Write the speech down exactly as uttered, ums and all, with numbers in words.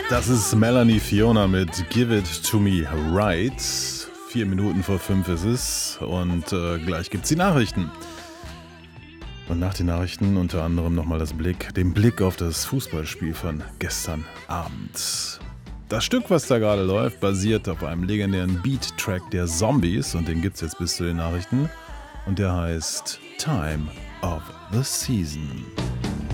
Das ist Melanie Fiona mit Give It To Me Right. Vier Minuten vor fünf ist es und äh, gleich gibt's die Nachrichten. Und nach den Nachrichten unter anderem nochmal das Blick, den Blick auf das Fußballspiel von gestern Abend. Das Stück, was da gerade läuft, basiert auf einem legendären Beat-Track der Zombies und den gibt's jetzt bis zu den Nachrichten und der heißt Time of the Season.